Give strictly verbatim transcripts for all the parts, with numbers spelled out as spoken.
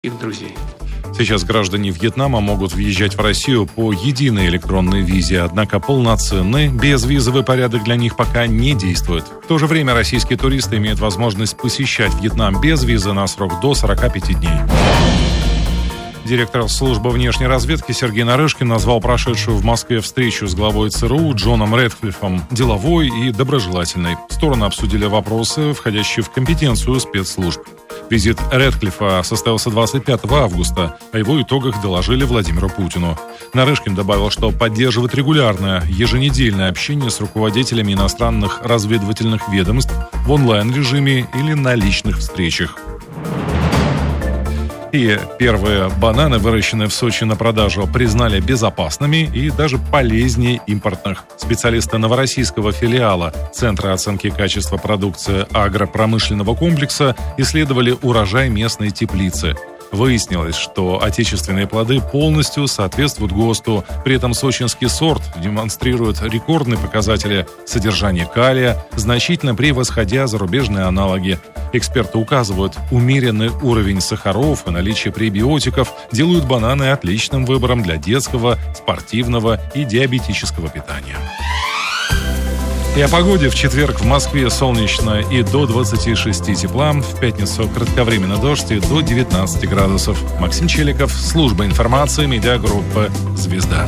их друзей. Сейчас граждане Вьетнама могут въезжать в Россию по единой электронной визе, однако полноценный безвизовый порядок для них пока не действует. В то же время российские туристы имеют возможность посещать Вьетнам без визы на срок до сорока пяти дней. Директор службы внешней разведки Сергей Нарышкин назвал прошедшую в Москве встречу с главой ЦРУ Джоном Рэдклиффом деловой и доброжелательной. Стороны обсудили вопросы, входящие в компетенцию спецслужб. Визит Рэдклиффа состоялся двадцать пятого августа. О его итогах доложили Владимиру Путину. Нарышкин добавил, что поддерживает регулярное, еженедельное общение с руководителями иностранных разведывательных ведомств в онлайн-режиме или на личных встречах. И первые бананы, выращенные в Сочи на продажу, признали безопасными и даже полезнее импортных. Специалисты новороссийского филиала Центра оценки качества продукции агропромышленного комплекса исследовали урожай местной теплицы. Выяснилось, что отечественные плоды полностью соответствуют ГОСТу. При этом сочинский сорт демонстрирует рекордные показатели содержания калия, значительно превосходя зарубежные аналоги. Эксперты указывают, умеренный уровень сахаров и наличие пребиотиков делают бананы отличным выбором для детского, спортивного и диабетического питания. И о погоде. В четверг в Москве солнечно и до двадцати шести тепла. В пятницу кратковременно дождь и до девятнадцати градусов. Максим Челиков, служба информации, медиагруппа «Звезда».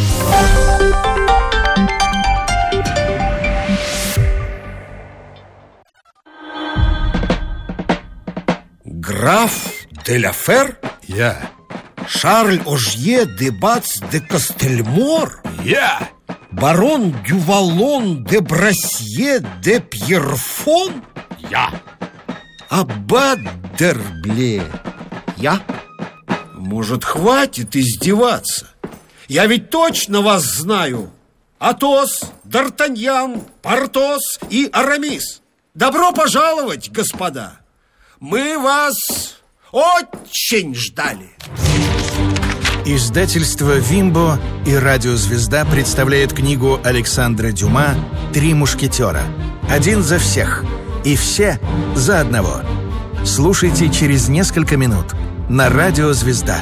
Граф де ла Фер? Я. Шарль Ожье де Бац де Костельмор? Я. Барон Дювалон де Брассье де Пьерфон? Я. Аббат Дербле? Я? Может, хватит издеваться? Я ведь точно вас знаю. Атос, Д'Артаньян, Портос и Арамис. Добро пожаловать, господа. Мы вас очень ждали. Издательство «Вимбо» и «Радиозвезда» представляет книгу Александра Дюма «Три мушкетера». Один за всех и все за одного. Слушайте через несколько минут на «Радиозвезда».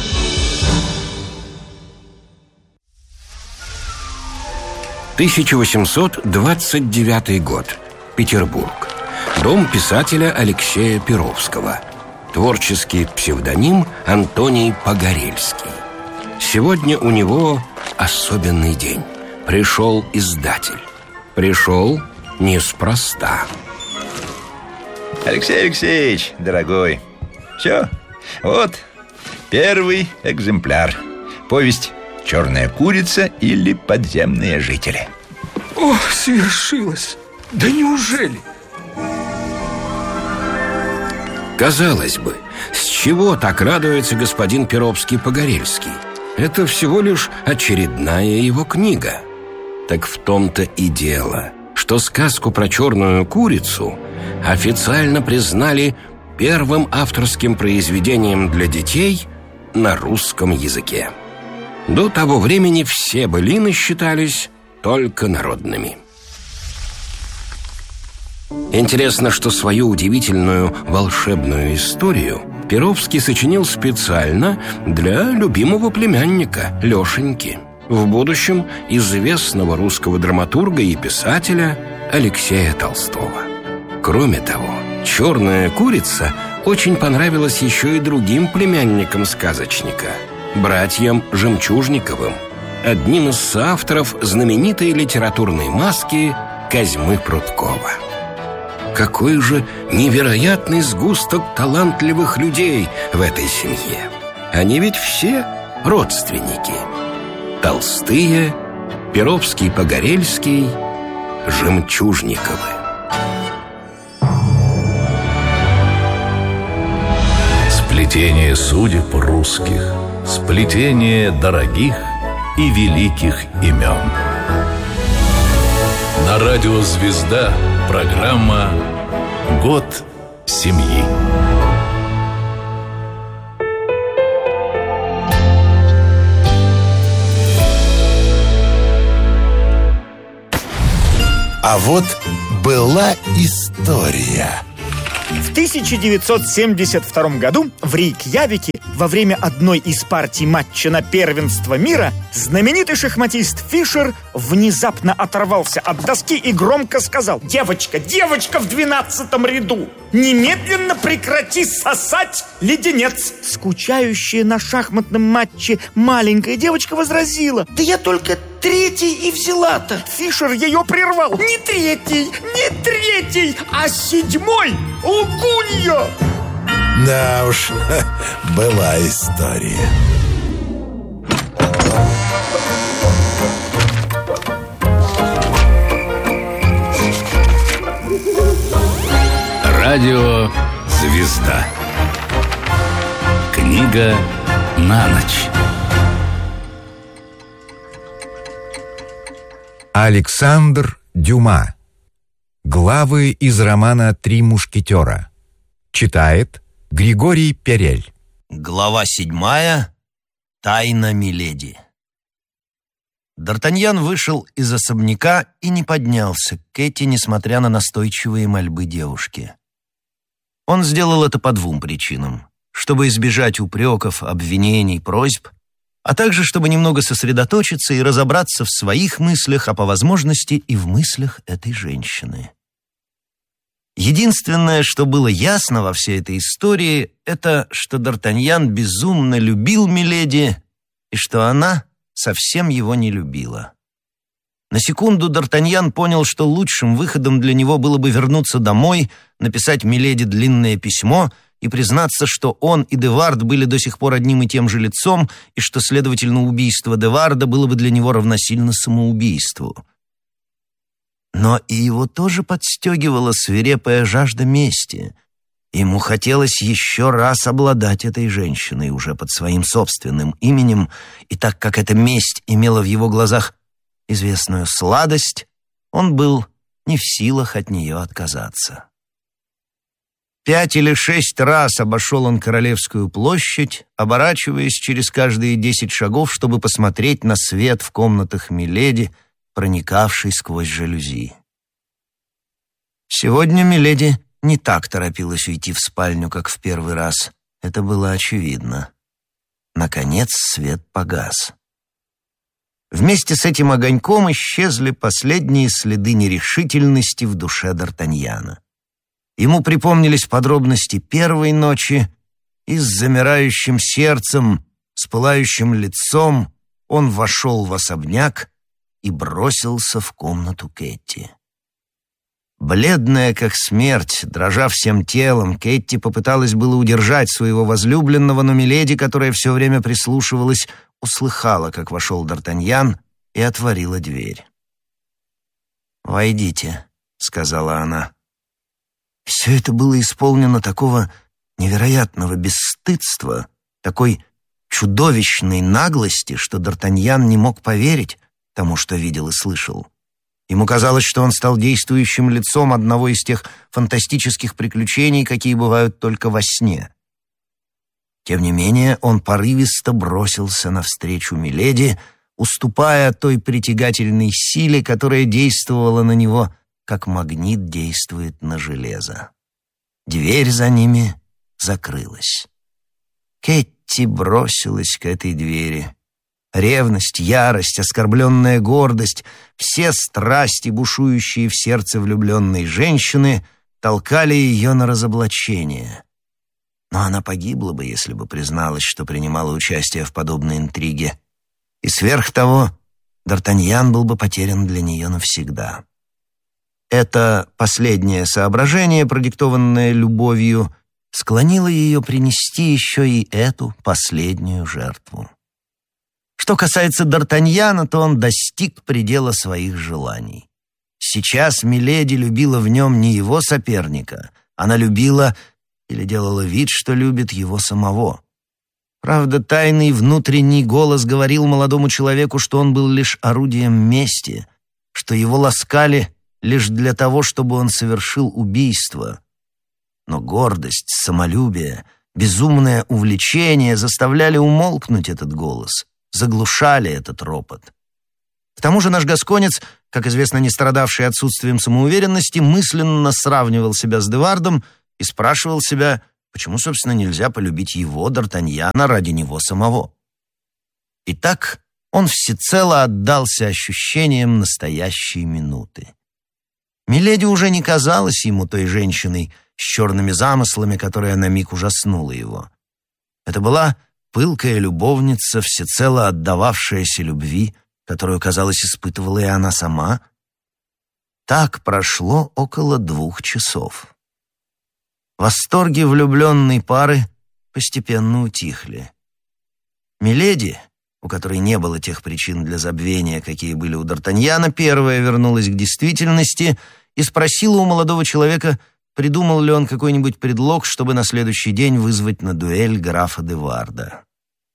тысяча восемьсот двадцать девятый год. Петербург. Дом писателя Алексея Перовского. Творческий псевдоним Антоний Погорельский. Сегодня у него особенный день. Пришел издатель. Пришел неспроста. Алексей Алексеевич, дорогой, все, вот первый экземпляр. Повесть «Черная курица» или «Подземные жители». О, свершилось! Да неужели? Казалось бы, с чего так радуется господин Перовский-Погорельский? Это всего лишь очередная его книга. Так в том-то и дело, что сказку про черную курицу официально признали первым авторским произведением для детей на русском языке. До того времени все былины считались только народными. Интересно, что свою удивительную волшебную историю Перовский сочинил специально для любимого племянника Лешеньки, в будущем известного русского драматурга и писателя Алексея Толстого. Кроме того, «Черная курица» очень понравилась еще и другим племянникам сказочника, братьям Жемчужниковым, одним из соавторов знаменитой литературной маски Козьмы Прудкова. Какой же невероятный сгусток талантливых людей в этой семье. Они ведь все родственники. Толстые, Перовский-Погорельский, Жемчужниковы. Сплетение судеб русских, сплетение дорогих и великих имен. На радио «Звезда» программа «Год семьи». А вот была история. В тысяча девятьсот семьдесят втором году в Рейкьявике во время одной из партий матча на первенство мира знаменитый шахматист Фишер внезапно оторвался от доски и громко сказал: «Девочка, девочка в двенадцатом ряду, немедленно прекрати сосать леденец!» Скучающая на шахматном матче маленькая девочка возразила: «Да я только третий и взяла-то!» Фишер ее прервал: «Не третий, не третий, а седьмой у Гунья!» Да уж, была история. Радио «Звезда». Книга на ночь. Александр Дюма. Главы из романа «Три мушкетера». Читает Григорий Перель. Глава седьмая. Тайна Миледи. Д'Артаньян вышел из особняка и не поднялся к Кэти, несмотря на настойчивые мольбы девушки. Он сделал это по двум причинам: чтобы избежать упреков, обвинений, просьб, а также чтобы немного сосредоточиться и разобраться в своих мыслях, а по возможности и в мыслях этой женщины. Единственное, что было ясно во всей этой истории, это что Д'Артаньян безумно любил Миледи и что она совсем его не любила. На секунду Д'Артаньян понял, что лучшим выходом для него было бы вернуться домой, написать Миледи длинное письмо и признаться, что он и Девард были до сих пор одним и тем же лицом, и что, следовательно, убийство Деварда было бы для него равносильно самоубийству. Но и его тоже подстегивала свирепая жажда мести. Ему хотелось еще раз обладать этой женщиной уже под своим собственным именем, и так как эта месть имела в его глазах известную сладость, он был не в силах от нее отказаться. Пять или шесть раз обошел он Королевскую площадь, оборачиваясь через каждые десять шагов, чтобы посмотреть на свет в комнатах Миледи, проникавший сквозь жалюзи. Сегодня Миледи не так торопилась уйти в спальню, как в первый раз. Это было очевидно. Наконец свет погас. Вместе с этим огоньком исчезли последние следы нерешительности в душе Д'Артаньяна. Ему припомнились подробности первой ночи, и с замирающим сердцем, с пылающим лицом он вошел в особняк и бросился в комнату Кэти. Бледная как смерть, дрожа всем телом, Кэти попыталась было удержать своего возлюбленного, но Миледи, которая все время прислушивалась, услыхала, как вошел Д'Артаньян, и отворила дверь. «Войдите», — сказала она. Все это было исполнено такого невероятного бесстыдства, такой чудовищной наглости, что Д'Артаньян не мог поверить тому, что видел и слышал. Ему казалось, что он стал действующим лицом одного из тех фантастических приключений, какие бывают только во сне. Тем не менее, он порывисто бросился навстречу Миледи, уступая той притягательной силе, которая действовала на него, как магнит действует на железо. Дверь за ними закрылась. Кэти бросилась к этой двери. Ревность, ярость, оскорбленная гордость, все страсти, бушующие в сердце влюбленной женщины, толкали ее на разоблачение. Но она погибла бы, если бы призналась, что принимала участие в подобной интриге. И сверх того, Д'Артаньян был бы потерян для нее навсегда. Это последнее соображение, продиктованное любовью, склонило ее принести еще и эту последнюю жертву. Что касается Д'Артаньяна, то он достиг предела своих желаний. Сейчас Миледи любила в нем не его соперника, она любила или делала вид, что любит его самого. Правда, тайный внутренний голос говорил молодому человеку, что он был лишь орудием мести, что его ласкали лишь для того, чтобы он совершил убийство. Но гордость, самолюбие, безумное увлечение заставляли умолкнуть этот голос, заглушали этот ропот. К тому же наш гасконец, как известно, не страдавший отсутствием самоуверенности, мысленно сравнивал себя с Девардом, и спрашивал себя, почему, собственно, нельзя полюбить его, Д'Артаньяна, ради него самого. Итак, он всецело отдался ощущениям настоящей минуты. Миледи уже не казалась ему той женщиной с черными замыслами, которая на миг ужаснула его. Это была пылкая любовница, всецело отдававшаяся любви, которую, казалось, испытывала и она сама. Так прошло около двух часов. Восторги влюбленной пары постепенно утихли. Миледи, у которой не было тех причин для забвения, какие были у Д'Артаньяна, первая вернулась к действительности и спросила у молодого человека, придумал ли он какой-нибудь предлог, чтобы на следующий день вызвать на дуэль графа де Варда.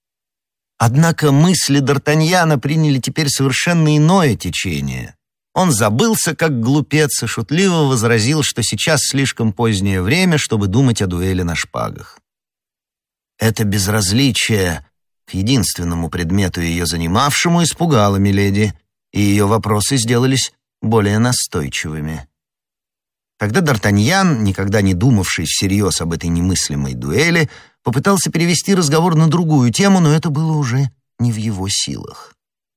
Однако мысли Д'Артаньяна приняли теперь совершенно иное течение. Он забылся, как глупец, и шутливо возразил, что сейчас слишком позднее время, чтобы думать о дуэли на шпагах. Это безразличие к единственному предмету, ее занимавшему, испугало миледи, и ее вопросы сделались более настойчивыми. Тогда Д'Артаньян, никогда не думавший всерьез об этой немыслимой дуэли, попытался перевести разговор на другую тему, но это было уже не в его силах.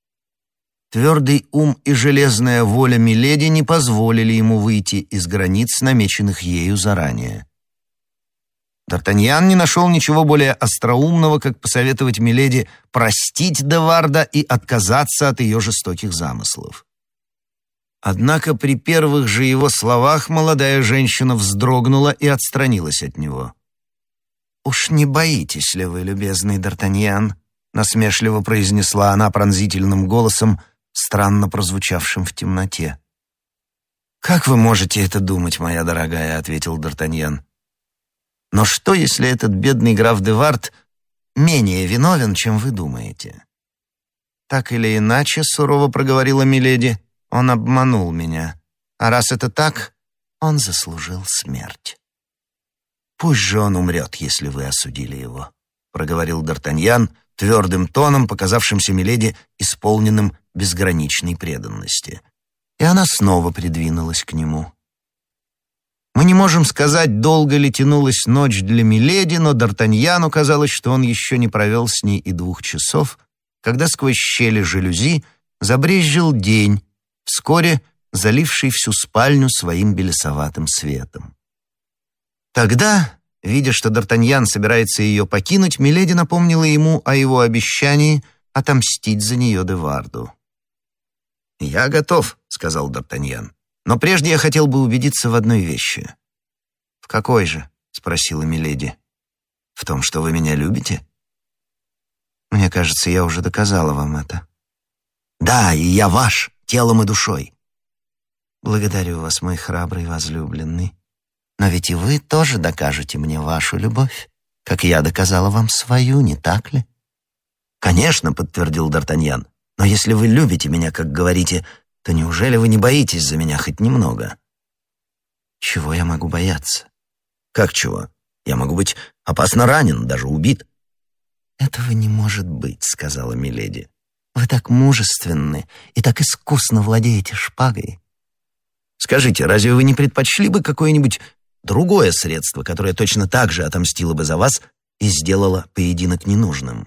Твердый ум и железная воля миледи не позволили ему выйти из границ, намеченных ею заранее. Д'Артаньян не нашел ничего более остроумного, как посоветовать миледи простить де Варда и отказаться от ее жестоких замыслов. Однако при первых же его словах молодая женщина вздрогнула и отстранилась от него. «Уж не боитесь ли вы, любезный Д'Артаньян?» — насмешливо произнесла она пронзительным голосом, странно прозвучавшим в темноте. «Как вы можете это думать, моя дорогая?» — ответил Д'Артаньян. «Но что, если этот бедный граф де Вард менее виновен, чем вы думаете?» «Так или иначе, — сурово проговорила миледи, — он обманул меня. А раз это так, он заслужил смерть». «Пусть же он умрет, если вы осудили его», — проговорил Д'Артаньян твердым тоном, показавшимся миледи исполненным безграничной преданности. И она снова придвинулась к нему. Мы не можем сказать, долго ли тянулась ночь для миледи, но Д'Артаньяну казалось, что он еще не провел с ней и двух часов, когда сквозь щели жалюзи забрезжил день, вскоре заливший всю спальню своим белесоватым светом. Тогда, видя, что Д'Артаньян собирается ее покинуть, миледи напомнила ему о его обещании отомстить за нее де Варду. «Я готов», — сказал Д'Артаньян, — «но прежде я хотел бы убедиться в одной вещи». «В какой же?» — спросила миледи. «В том, что вы меня любите?» «Мне кажется, я уже доказала вам это». «Да, и я ваш, телом и душой». «Благодарю вас, мой храбрый возлюбленный. Но ведь и вы тоже докажете мне вашу любовь, как я доказала вам свою, не так ли?» «Конечно», — подтвердил Д'Артаньян, «но если вы любите меня, как говорите, то неужели вы не боитесь за меня хоть немного?» «Чего я могу бояться?» «Как чего? Я могу быть опасно ранен, даже убит». «Этого не может быть», — сказала миледи. «Вы так мужественны и так искусно владеете шпагой». «Скажите, разве вы не предпочли бы какое-нибудь другое средство, которое точно так же отомстило бы за вас и сделало поединок ненужным?»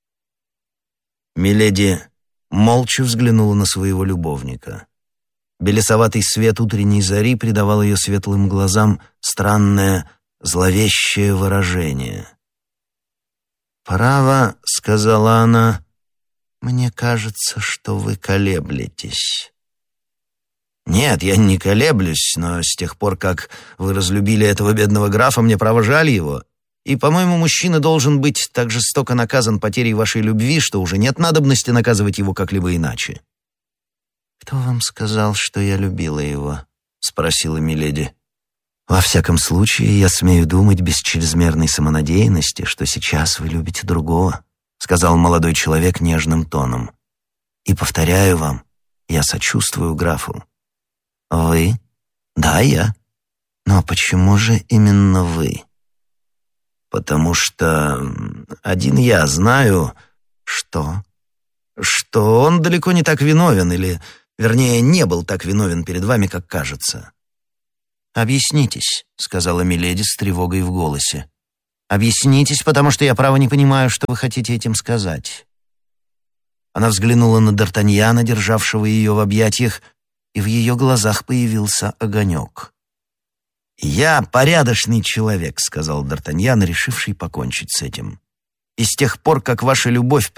Миледи молча взглянула на своего любовника. Белесоватый свет утренней зари придавал ее светлым глазам странное, зловещее выражение. «Право, — сказала она, — мне кажется, что вы колеблетесь». «Нет, я не колеблюсь, но с тех пор, как вы разлюбили этого бедного графа, мне право жаль его. И, по-моему, мужчина должен быть так жестоко наказан потерей вашей любви, что уже нет надобности наказывать его как-либо иначе». «Кто вам сказал, что я любила его?» — спросила миледи. «Во всяком случае, я смею думать без чрезмерной самонадеянности, что сейчас вы любите другого», — сказал молодой человек нежным тоном. «И повторяю вам, я сочувствую графу». «Вы?» «Да, я. Но почему же именно вы?» «Потому что один я знаю, что... что он далеко не так виновен, или, вернее, не был так виновен перед вами, как кажется». «Объяснитесь», — сказала миледи с тревогой в голосе. «Объяснитесь, потому что я, право, не понимаю, что вы хотите этим сказать». Она взглянула на Д'Артаньяна, державшего ее в объятиях, и в ее глазах появился огонек. «Я порядочный человек», — сказал Д'Артаньян, решивший покончить с этим. «И с тех пор, как ваша любовь